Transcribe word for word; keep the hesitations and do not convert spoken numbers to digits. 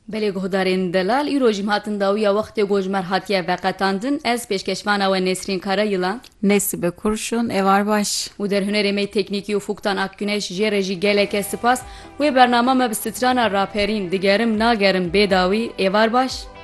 Belê guhdarên delal îro jî hatin dawiya wextê gojmer hatiye veqetandin ez pêşkeşvana we Nesrîn Karayılan Nesibe Kurşun, Evar Baş û derhunerê me teknîkî û Fuktan Akgüneş jê re jî geleke spas wê bername me bi strana raperîn digerim nagerim bêdawî êvar baş.